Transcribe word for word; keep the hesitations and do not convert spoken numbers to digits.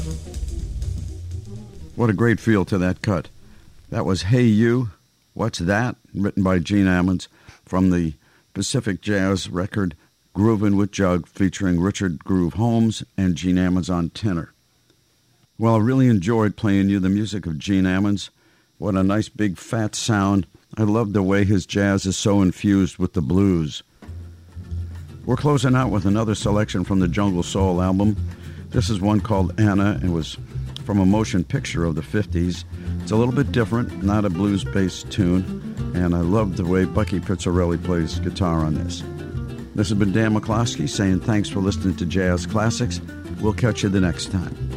What a great feel to that cut. That was Hey You, What's That? Written by Gene Ammons from the Pacific Jazz record Groovin' with Jug, featuring Richard Groove Holmes and Gene Ammons on tenor. Well, I really enjoyed playing you the music of Gene Ammons. What a nice big fat sound. I love the way his jazz is so infused with the blues. We're closing out with another selection from the Jungle Soul album. This is one called Anna. It was from a motion picture of the fifties. It's a little bit different, not a blues-based tune, and I love the way Bucky Pizzarelli plays guitar on this. This has been Dan McCloskey saying thanks for listening to Jazz Classics. We'll catch you the next time.